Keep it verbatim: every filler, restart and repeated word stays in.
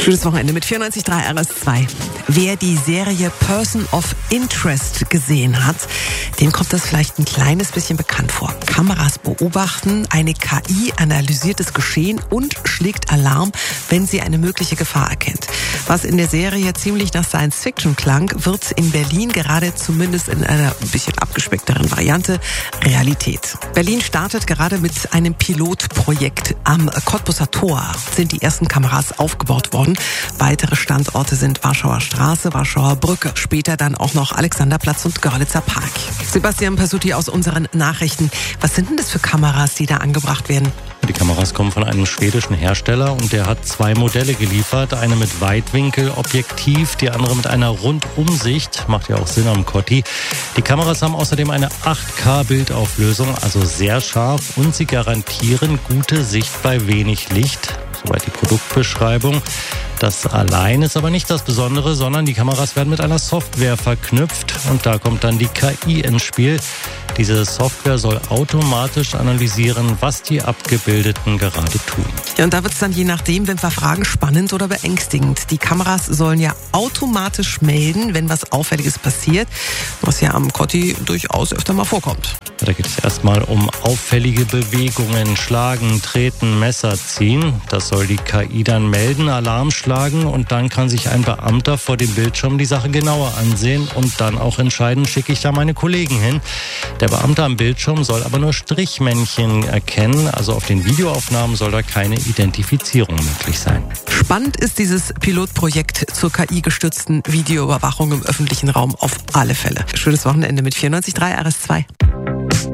Schönes Wochenende mit vierundneunzig Komma drei R S zwei. Wer die Serie Person of Interest gesehen hat, dem kommt das vielleicht ein kleines bisschen bekannt vor. Kameras beobachten, eine K I analysiert das Geschehen und schlägt Alarm, wenn sie eine mögliche Gefahr erkennt. Was in der Serie ziemlich nach Science Fiction klang, wird in Berlin gerade zumindest in einer ein bisschen abgespeckteren Variante Realität. Berlin startet gerade mit einem Pilotprojekt. Am Cottbuser Tor sind die ersten Kameras aufgebaut worden. Weitere Standorte sind Warschauer Straße, Warschauer Brücke, später dann auch noch Alexanderplatz und Görlitzer Park. Sebastian Pasuti aus unseren Nachrichten. Was sind denn das für Kameras, die da angebracht werden? Die Kameras kommen von einem schwedischen Hersteller und der hat zwei Modelle geliefert. Eine mit Weitwinkelobjektiv, die andere mit einer Rundumsicht. Macht ja auch Sinn am Cotti. Die Kameras haben außerdem eine acht K Bildauflösung, also sehr scharf, und sie garantieren gute Sicht bei wenig Licht. Soweit die Produktbeschreibung. Das allein ist aber nicht das Besondere, sondern die Kameras werden mit einer Software verknüpft und da kommt dann die K I ins Spiel. Diese Software soll automatisch analysieren, was die Abgebildeten gerade tun. Ja, und da wird es dann je nachdem, wenn wir fragen, spannend oder beängstigend. Die Kameras sollen ja automatisch melden, wenn was Auffälliges passiert, was ja am Cotti durchaus öfter mal vorkommt. Da geht es erstmal um auffällige Bewegungen, Schlagen, Treten, Messer ziehen. Das soll die K I dann melden, Alarm schlagen und dann kann sich ein Beamter vor dem Bildschirm die Sache genauer ansehen und dann auch entscheiden, schicke ich da meine Kollegen hin. Der Beamte am Bildschirm soll aber nur Strichmännchen erkennen, also auf den Videoaufnahmen soll da keine Identifizierung möglich sein. Spannend ist dieses Pilotprojekt zur K I-gestützten Videoüberwachung im öffentlichen Raum auf alle Fälle. Schönes Wochenende mit vierundneunzig Komma drei R S zwei.